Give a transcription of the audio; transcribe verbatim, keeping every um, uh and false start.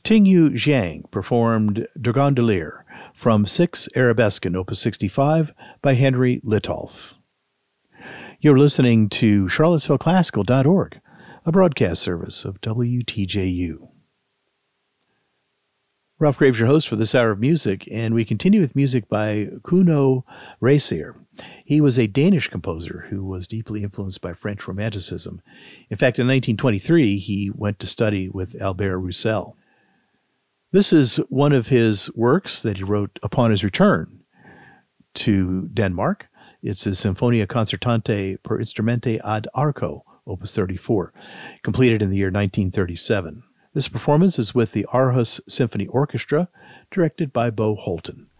Tingyu Zhang performed Dragondelier from Six Arabesque in Opus sixty-five by Henry Littolf. You're listening to Charlottesville Classical dot org, a broadcast service of W T J U. Ralph Graves, your host for this hour of music, and we continue with music by Kuno Reiser. He was a Danish composer who was deeply influenced by French Romanticism. In fact, in nineteen twenty-three, he went to study with Albert Roussel. This is one of his works that he wrote upon his return to Denmark. It's his Sinfonia Concertante per Instrumente ad Arco, Opus thirty-four, completed in the year nineteen thirty-seven. This performance is with the Aarhus Symphony Orchestra, directed by Bo Holten.